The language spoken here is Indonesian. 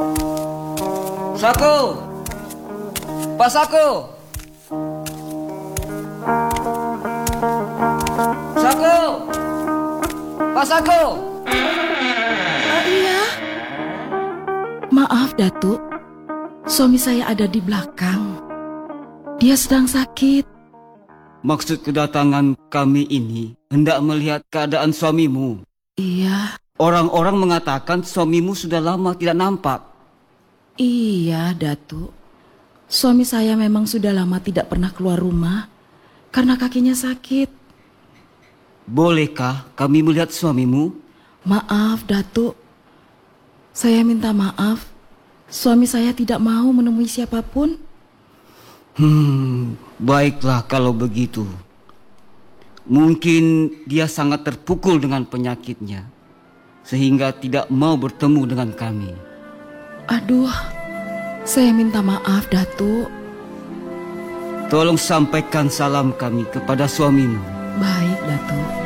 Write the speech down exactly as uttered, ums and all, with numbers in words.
Saku! Pak Saku! Saku! Pak Saku! Ah, iya. Maaf, Datuk. Suami saya ada di belakang. Dia sedang sakit. Maksud kedatangan kami ini hendak melihat keadaan suamimu. Iya. Orang-orang mengatakan suamimu sudah lama tidak nampak. Iya, Datuk. Suami saya memang sudah lama tidak pernah keluar rumah karena kakinya sakit. Bolehkah kami melihat suamimu? Maaf, Datuk. Saya minta maaf. Suami saya tidak mau menemui siapapun. Hmm, baiklah kalau begitu. Mungkin dia sangat terpukul dengan penyakitnya, sehingga tidak mau bertemu dengan kami. Aduh, saya minta maaf, Datuk. Tolong sampaikan salam kami kepada suamimu. Baik, Datuk.